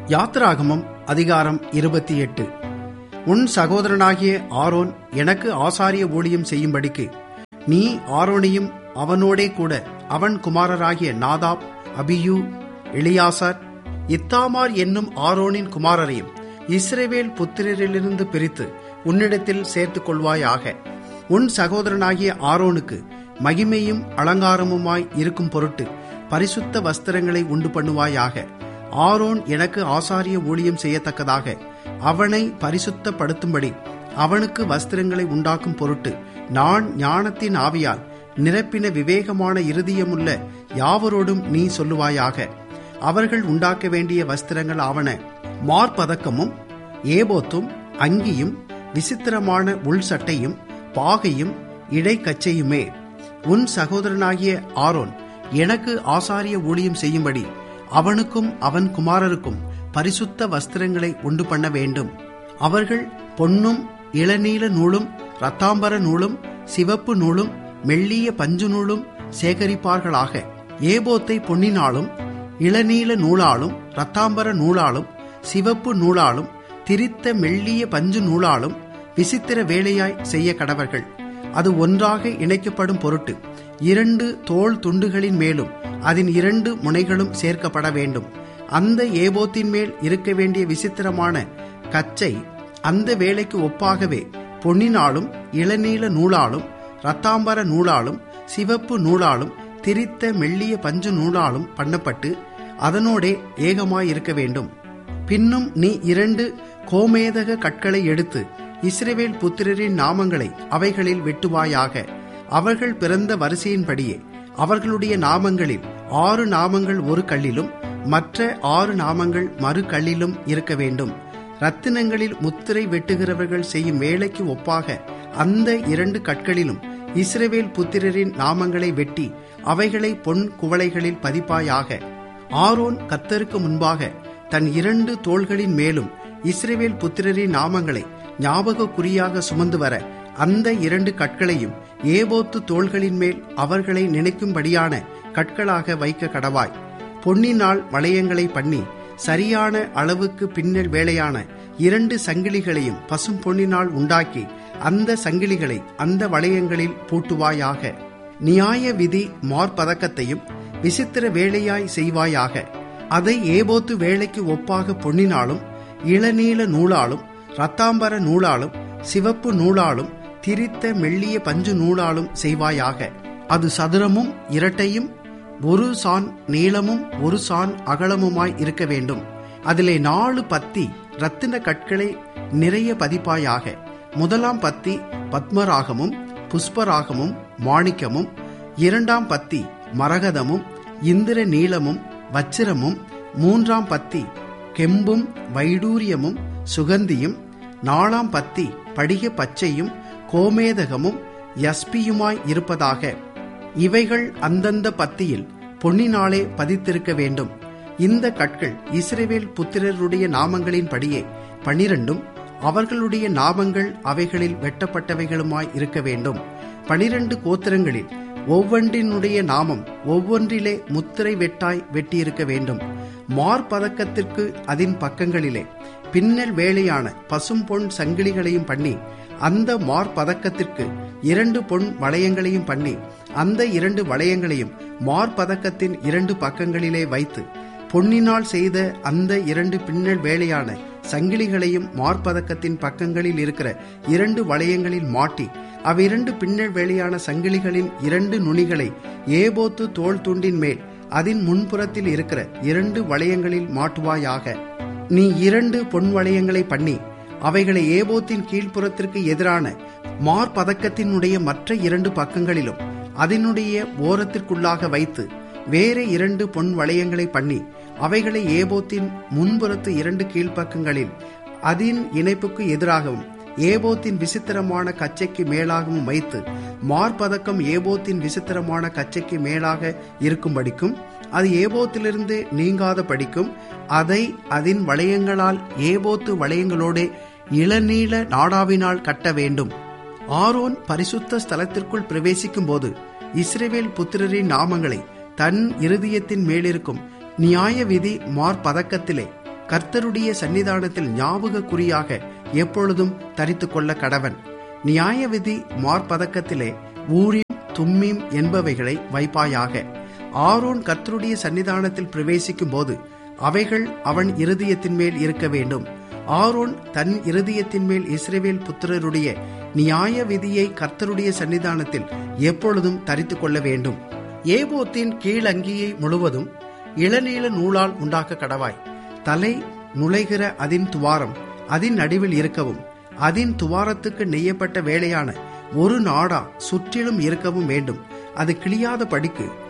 யாத்திராகமம் அதிகாரம் 28. உன் சகோதரனாகிய ஆரோன் எனக்கு ஆசாரிய ஊழியம் செய்யும்படிக்கு நீ ஆரோனையும் அவனோடே கூட அவன் குமாரராகிய நாதாப், அபியூ, எலியாசார், இத்தாமார் என்னும் ஆரோனின் குமாரரையும் இஸ்ரவேல் புத்திரரிலிருந்து பிரித்து உன்னிடத்தில் சேர்த்துக் கொள்வாயாக. உன் சகோதரனாகிய ஆரோனுக்கு மகிமையும் அலங்காரமுமாய் இருக்கும் பொருட்டு பரிசுத்த வஸ்திரங்களை உண்டு பண்ணுவாயாக. ஆரோன் எனக்கு ஆசாரிய ஊழியம் செய்யத்தக்கதாக அவனை பரிசுத்தப்படுத்தும்படி அவனுக்கு வஸ்திரங்களை உண்டாக்கும் பொருட்டு நான் ஞானத்தின் ஆவியால் நிரப்பின விவேகமான இருதயமுள்ள யாவரோடும் நீ சொல்லுவாயாக. அவர்கள் உண்டாக்க வேண்டிய வஸ்திரங்கள் ஆவன: மார்பதக்கமும், ஏபோத்தும், அங்கியும், விசித்திரமான உள் சட்டையும், பாகையும், இடைக்கச்சையுமே. உன் சகோதரனாகிய ஆரோன் எனக்கு ஆசாரிய ஊழியம் செய்யும்படி அவனுக்கும் அவன் குமாரருக்கும் பரிசுத்த வஸ்திரங்களை உண்டு பண்ண வேண்டும். அவர்கள் பொன்னும் இளநீல நூலும் இரத்தாம்பர நூலும் சிவப்பு நூலும் மெல்லிய பஞ்சு நூலும் சேகரிப்பார்களாக. ஏபோத்தை பொன்னினாலும் இளநீல நூலாலும் இரத்தாம்பர நூலாலும் சிவப்பு நூலாலும் திரித்த மெல்லிய பஞ்சு நூலாலும் விசித்திர வேலையாய் செய்ய கடவர்கள். அது ஒன்றாக இணைக்கப்படும் பொருட்டு 2 தோள் துண்டுகளின் மேலும் அதன் 2 முனைகளும் சேர்க்கப்பட வேண்டும். அந்த ஏபோத்தின் மேல் இருக்க வேண்டிய விசித்திரமான கச்சை அந்த வேலைக்கு ஒப்பாகவே பொன்னினாலும் இளநீல நூலாலும் இரத்தாம்பர நூலாலும் சிவப்பு நூலாலும் திரித்த மெல்லிய பஞ்சு நூலாலும் பண்ணப்பட்டு அதனோடே ஏகமாயிருக்க வேண்டும். பின்னும் நீ 2 கோமேதக கற்களை எடுத்து இஸ்ரவேல் புத்திரரின் நாமங்களை அவைகளில் வெட்டுவாயாக. அவர்கள் பிறந்த வரிசையின்படியே அவர்களுடைய நாமங்களில் 6 நாமங்கள் ஒரு கல்லிலும் மற்ற 6 நாமங்கள் மறு கல்லிலும் இருக்க வேண்டும். ரத்தினங்களில் முத்திரை வெட்டுகிறவர்கள் செய்யும் வேலைக்கு ஒப்பாக அந்த 2 கற்களிலும் இஸ்ரவேல் புத்திரரின் நாமங்களை வெட்டி அவைகளை பொன் குவளைகளில் பதிப்பாயாக. ஆரோன் கர்த்தருக்கு முன்பாக தன் 2 தோள்களின் மேலும் இஸ்ரவேல் புத்திரரின் நாமங்களை ஞாபக குறியாக சுமந்து வர அந்த 2 கற்களையும் ஏபோத்து தோள்களின் மேல் அவர்களை நினைக்கும்படியான கற்களாக வைக்க கடவாய். பொன்னினால் வளையங்களை பண்ணி சரியான அளவுக்கு பின்னல் வேலையான 2 சங்கிலிகளையும் பசும் பொன்னினால் உண்டாக்கி அந்த சங்கிலிகளை அந்த வளையங்களில் பூட்டுவாயாக. நியாய விதி மார்பதக்கத்தையும் விசித்திர வேலையாய் செய்வாயாக. அதை ஏபோத்து வேலைக்கு ஒப்பாக பொன்னினாலும் இளநீல நூலாலும் இரத்தாம்பர நூலாலும் சிவப்பு நூலாலும் திரித்த மெல்லிய பஞ்சு நூலாலும் செய்வாயாக. அது சதுரமும் இரட்டையும் 1 சாண் நீளமும் 1 சாண் அகலமுமாய் இருக்க வேண்டும். அதிலே 4 பத்தி இரத்தின கற்களை நிறைய பதிப்பாயாக. முதலாம் பத்தி பத்மராகமும் புஷ்பராகமும் மாணிக்கமும், 2ஆம் பத்தி மரகதமும் இந்திர நீளமும் வச்சிரமும், 3ஆம் பத்தி கெம்பும் வைடூரியமும் சுகந்தியும், 4ஆம் பத்தி படிக பச்சையும் கோமேதகமும் யஸ்பியுமாய் இருப்பதாக. இவைகள் அந்தந்த பத்தியில் பொன்னினாலே பதித்திருக்க வேண்டும். இந்த கற்கள் இஸ்ரவேல் புத்திரருடைய நாமங்களின் படியே 12 அவர்களுடைய நாமங்கள் அவைகளில் வெட்டப்பட்டவைகளுமாய் இருக்க வேண்டும். 12 கோத்திரங்களில் ஒவ்வொன்றினுடைய நாமம் ஒவ்வொன்றிலே முத்திரை வெட்டாய் வெட்டியிருக்க வேண்டும். மார்பதக்கத்திற்கு அதன் பக்கங்களிலே பின்னல் வேலையான பசும் பொன் சங்கிலிகளையும் பண்ணி அந்த மார்பதக்கத்திற்கு 2 பொன் வளையங்களையும் பண்ணி அந்த 2 வளையங்களையும் மார்பதக்கத்தின் 2 பக்கங்களிலே வைத்து பொன்னினால் செய்த அந்த 2 பின்னல் வேலையான சங்கிலிகளையும் மார்பதக்கத்தின் பக்கங்களில் இருக்கிற 2 வளையங்களில் மாட்டி அவ்விரண்டு பின்னல் வேலையான சங்கிலிகளின் 2 நுனிகளை ஏபோத்து தோள் துண்டின் மேல் அதன் முன்புறத்தில் இருக்கிற 2 வளையங்களில் மாட்டுவாயாக. நீ 2 பொன் வளையங்களை பண்ணி அவைகளை ஏபோத்தின் கீழ்ப்புறத்திற்கு எதிரான மார்பதக்கத்தினுடைய மற்ற 2 பக்கங்களிலும் அதனுடைய ஓரத்திற்குள்ளாக வைத்து வேறு 2 பொன் வளையங்களை பண்ணி அவைகளை ஏபோத்தின் முன்புறத்து 2 கீழ்ப்பக்கங்களில் அதன் இணைப்புக்கு எதிராகவும் ஏபோத்தின் விசித்திரமான கச்சைக்கு மேலாகவும் வைத்து மார்பதக்கம் ஏபோத்தின் விசித்திரமான கச்சைக்கு மேலாக இருக்கும்படிக்கும் அது ஏபோத்திலிருந்து நீங்காத படிக்கும் அதை அதன் வளையங்களால் ஏபோத்து வளையங்களோடு இளநீல நாடாவினால் கட்ட வேண்டும். ஆரோன் பரிசுத்த ஸ்தலத்திற்குள் பிரவேசிக்கும் போது இஸ்ரவேல் புத்திரரின் நாமங்களை தன் இருதயத்தின் மேலிருக்கும் நியாய விதி மார்பதக்கத்திலே கர்த்தருடைய சன்னிதானத்தில் ஞாபக குறியாக எப்பொழுதும் தரித்து கொள்ள கடவன். நியாய விதி மார்பதக்கத்திலே ஊரீம் தும்மீம் என்பவைகளை வைப்பாயாக. ஆரோன் கர்த்தருடைய சன்னிதானத்தில் பிரவேசிக்கும் போது அவைகள் அவன் இருதயத்தின் மேல் இருக்க வேண்டும். ஆரோன் தன் இருதயத்தின் மேல் இஸ்ரவேல் புத்திரருடைய நியாய விதியை கர்த்தருடைய சன்னிதானத்தில் எப்பொழுதும் தரித்து கொள்ள வேண்டும். ஏபோத்தின் கீழங்கியை முழுவதும் இளநீல நூலால் உண்டாக்க கடவாய். தலை நுழைகிற அதின் துவாரம் அதின் நடுவில் இருக்கவும், அதின் துவாரத்துக்கு நெய்யப்பட்ட வேலையான ஒரு நாடா சுற்றிலும் இருக்கவும் வேண்டும். அது கிழியாத படிக்கு